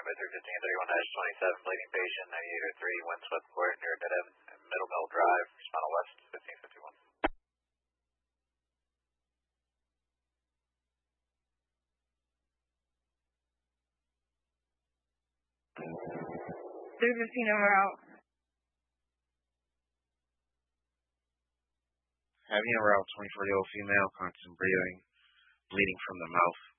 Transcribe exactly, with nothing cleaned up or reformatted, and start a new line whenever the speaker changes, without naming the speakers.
November three fifteen thirty-one dash twenty-seven, bleeding patient, ninety-eight oh three, Windswept Court, near Dead End, Middle Mill Drive, respond to West, fifteen fifty-one.
three fifteen over out.
Heavy en route, twenty-four year old female, constant breathing, bleeding from the mouth.